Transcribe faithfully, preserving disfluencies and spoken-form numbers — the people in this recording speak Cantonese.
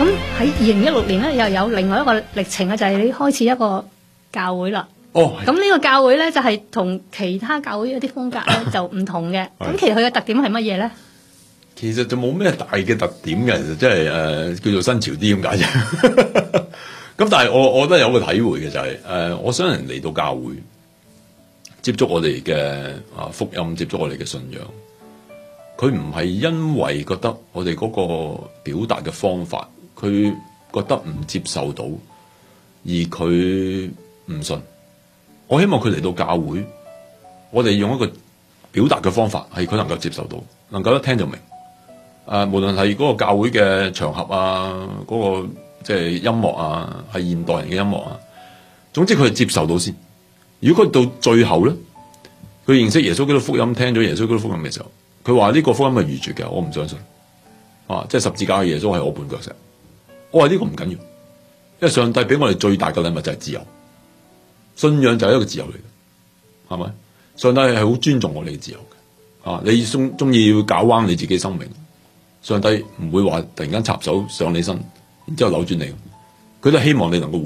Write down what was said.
咁喺二零一六年咧，又有另外一個歷程啊，就係、是、你開始一個教會啦。 哦， 咁呢個教會咧就係、是、同其他教會一啲風格咧就唔同嘅。咁其實佢嘅特點係乜嘢咧？ 其實就冇咩大嘅特點嘅，其實即係誒叫做新潮啲咁解啫。咁但係我我覺得有個體會嘅就係、是、誒、呃，我想人嚟到教會接觸我哋嘅啊福音，接觸我哋嘅信仰。佢唔係因為覺得我哋嗰個表達嘅方法，佢覺得唔接受到，而佢唔信。我希望佢嚟到教會，我哋用一個表達嘅方法，係佢能夠接受到，能夠一聽就明。誒、呃，無論係嗰個教會嘅場合啊，嗰、嗰個即係音樂啊，係現代人嘅音樂啊，總之佢係接受到先。如果佢到最後咧，佢認識耶穌基督福音，聽咗耶穌基督福音嘅時候，佢話呢個福音係愚拙嘅，我唔相信。啊，即係十字架嘅耶穌係我絆腳石。我話呢個唔緊要，因為上帝俾我哋最大嘅禮物就係自由。信仰就係一個自由嚟嘅，係咪？上帝係好尊重我哋嘅自由嘅。啊，你中中意要搞彎你自己生命，上帝唔會話突然間插手上你身，然之後扭轉你，佢都希望你能夠